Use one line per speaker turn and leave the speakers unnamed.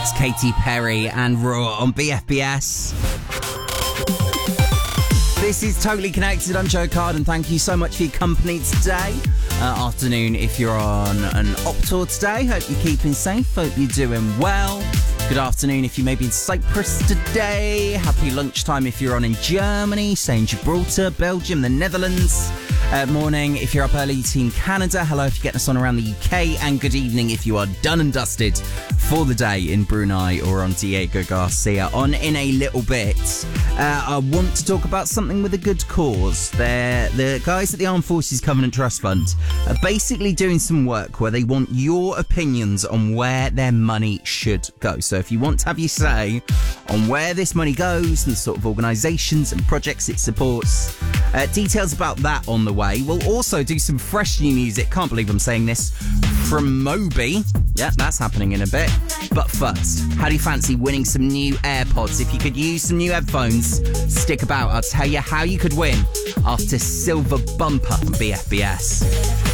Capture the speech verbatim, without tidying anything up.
It's Katy Perry and Raw on B F B S. This is Totally Connected. I'm Joe Card, and thank you so much for your company today. Uh, afternoon if you're on an op tour today. Hope you're keeping safe. Hope you're doing well. Good afternoon if you may be in Cyprus today. Happy lunchtime if you're on in Germany, say in Gibraltar, Belgium, the Netherlands. Uh, morning if you're up early in Canada. Hello if you're getting us on around the U K. And good evening if you are done and dusted for the day in Brunei or on Diego Garcia. On in a little bit, uh, I want to talk about something with a good cause. They're, the guys at the Armed Forces Covenant Trust Fund are basically doing some work where they want your opinions on where their money should go. So if you want to have your say on where this money goes and the sort of organisations and projects it supports, uh, details about that on the way. We'll also do some fresh new music, can't believe I'm saying this, from Moby. Yeah, that's happening in a bit. But first, how do you fancy winning some new AirPods? If you could use some new headphones, stick about. I'll tell you how you could win after Silver Bumper on B F B S.